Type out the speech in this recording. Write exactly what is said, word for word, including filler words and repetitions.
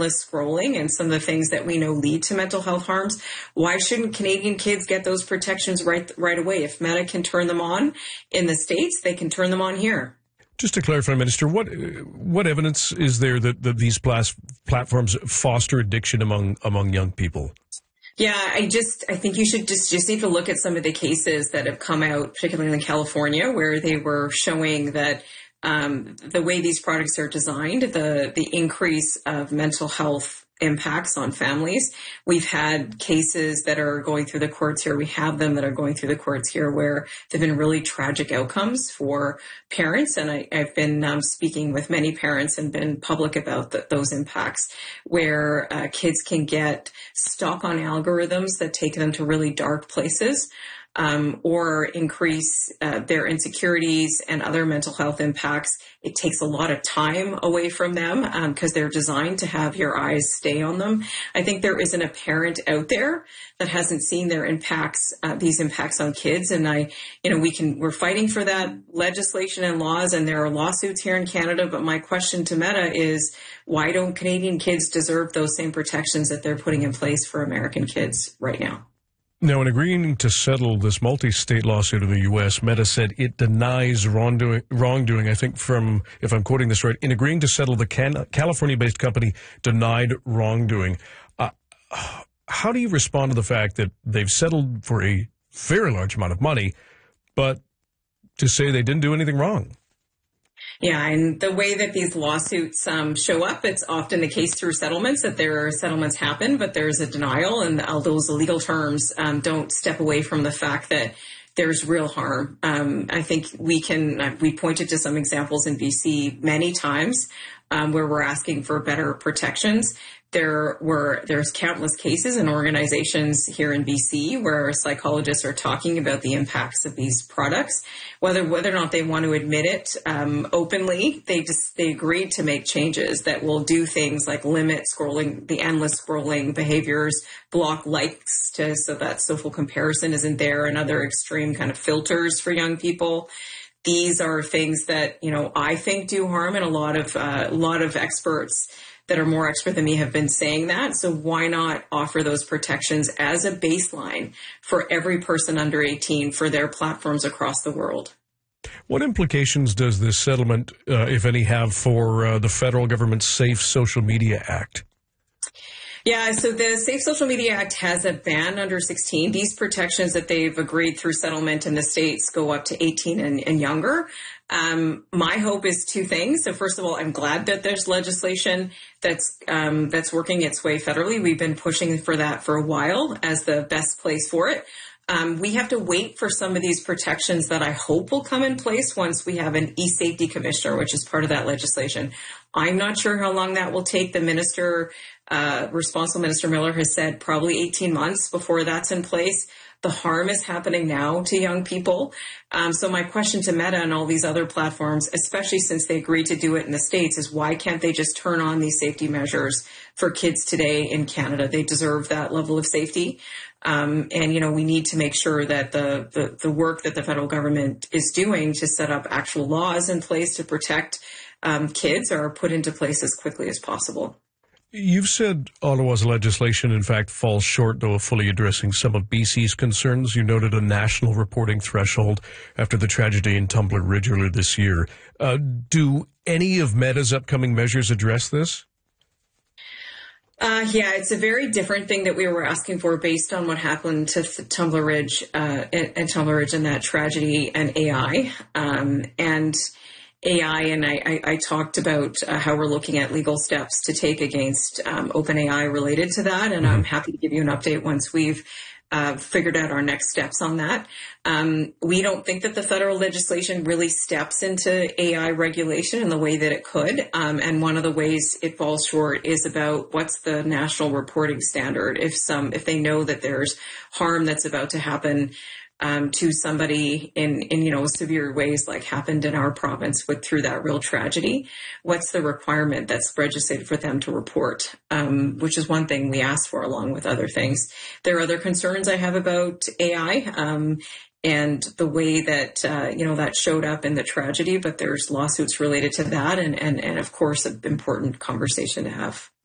endless scrolling and some of the things that we know lead to mental health harms. Why shouldn't Canadian kids get those protections right right away? If Meta can turn them on in the States, they can turn them on here. Just to clarify, Minister, what what evidence is there that, that these plas- platforms foster addiction among among young people? Yeah, I just, I think you should just, just need to look at some of the cases that have come out, particularly in California, where they were showing that um, the way these products are designed, the, the increase of mental health impacts on families. We've had cases that are going through the courts here. We have them that are going through the courts here where there've been really tragic outcomes for parents. And I, I've been um, speaking with many parents and been public about the, those impacts where uh, kids can get stuck on algorithms that take them to really dark places. Um, or increase uh, their insecurities and other mental health impacts. It takes a lot of time away from them because um, they're designed to have your eyes stay on them. I think there isn't a parent out there that hasn't seen their impacts, uh, these impacts on kids. And I, you know, we can, we're fighting for that legislation and laws, and there are lawsuits here in Canada. But my question to Meta is, why don't Canadian kids deserve those same protections that they're putting in place for American kids right now? Now, in agreeing to settle this multi-state lawsuit in the U S, Meta said it denies wrongdoing, wrongdoing, I think from, if I'm quoting this right, in agreeing to settle, the Can- California-based company denied wrongdoing. Uh, how do you respond to the fact that they've settled for a very large amount of money, but to say they didn't do anything wrong? Yeah, and the way that these lawsuits um, show up, it's often the case through settlements, that there are settlements happen, but there's a denial, and all those legal terms um, don't step away from the fact that there's real harm. Um, I think we can, we pointed to some examples in B C many times um, where we're asking for better protections. There were, there's countless cases and organizations here in B C where psychologists are talking about the impacts of these products, whether whether or not they want to admit it um, openly. They just they agreed to make changes that will do things like limit scrolling, the endless scrolling behaviors, block likes to so that social comparison isn't there, and other extreme kind of filters for young people. These are things that, you know, I think do harm, and a lot of uh, a lot of experts that are more expert than me have been saying that. So why not offer those protections as a baseline for every person under eighteen for their platforms across the world? What implications does this settlement, uh, if any, have for uh, the federal government's Safe Social Media Act? Yeah, so the Safe Social Media Act has a ban under sixteen. These protections that they've agreed through settlement in the States go up to eighteen and, and younger. Um, my hope is two things. So first of all, I'm glad that there's legislation that's um, that's working its way federally. We've been pushing for that for a while as the best place for it. Um, we have to wait for some of these protections that I hope will come in place once we have an e-safety commissioner, which is part of that legislation. I'm not sure how long that will take. The minister, uh, responsible Minister Miller, has said probably eighteen months before that's in place. The harm is happening now to young people. Um, so my question to Meta and all these other platforms, especially since they agreed to do it in the States, is why can't they just turn on these safety measures for kids today in Canada? They deserve that level of safety. Um, and, you know, we need to make sure that the, the, the work that the federal government is doing to set up actual laws in place to protect um, kids are put into place as quickly as possible. You've said Ottawa's legislation, in fact, falls short, though, of fully addressing some of B C's concerns. You noted a national reporting threshold after the tragedy in Tumbler Ridge earlier this year. Uh, do any of Meta's upcoming measures address this? Uh, yeah, it's a very different thing that we were asking for based on what happened to Tumbler Ridge uh, and, and Tumbler Ridge and that tragedy and A I. Um, and A I, and I, I, I talked about uh, how we're looking at legal steps to take against um, OpenAI related to that, and I'm happy to give you an update once we've uh, figured out our next steps on that. Um, we don't think that the federal legislation really steps into A I regulation in the way that it could, um, and one of the ways it falls short is about what's the national reporting standard. If some, if they know that there's harm that's about to happen Um, to somebody in, in, you know, severe ways like happened in our province with through that real tragedy, what's the requirement that's legislated for them to report, um, which is one thing we ask for along with other things. There are other concerns I have about A I um, and the way that, uh, you know, that showed up in the tragedy, but there's lawsuits related to that and, and, and of course, an important conversation to have.